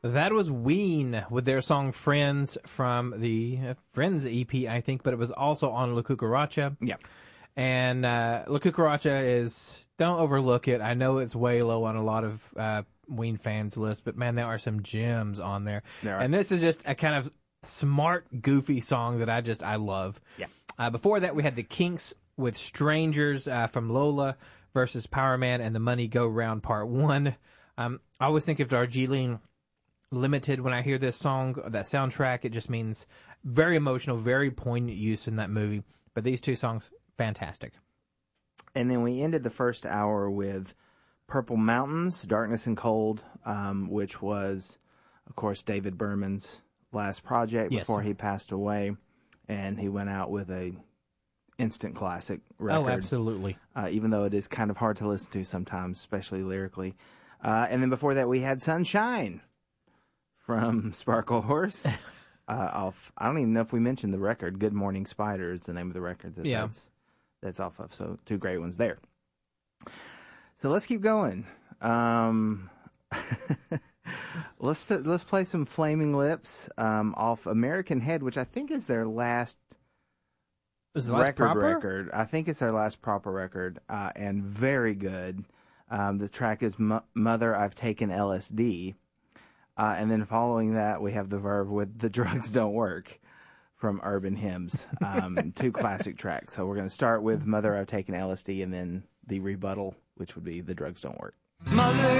That was Ween with their song Friends from the Friends EP, I think, but it was also on La Cucaracha. Yeah. And La Cucaracha is, don't overlook it. I know it's way low on a lot of Ween fans' list, but man, there are some gems on there. And this is just a kind of smart, goofy song that I love. Yeah. Before that, we had the Kinks with Strangers from Lola versus Power Man and the Money Go Round Part 1. I always think of Darjeeling Limited when I hear this song, that soundtrack. It just means very emotional, very poignant use in that movie. But these two songs, fantastic. And then we ended the first hour with Purple Mountains, Darkness and Cold, which was, of course, David Berman's last project before he passed away. And he went out with a instant classic record. Oh, absolutely. Even though it is kind of hard to listen to sometimes, especially lyrically. And then before that, we had Sunshine from Sparkle Horse. I don't even know if we mentioned the record. Good Morning Spider is the name of the record that's off of. So two great ones there. So let's keep going. Let's play some Flaming Lips off American Head, which I think is their last record. I think it's their last proper record, and very good. The track is Mother, I've Taken LSD. And then following that, we have the Verve with The Drugs Don't Work from Urban Hymns. Two classic tracks. So we're going to start with Mother, I've Taken LSD, and then the rebuttal, which would be The Drugs Don't Work. Mother,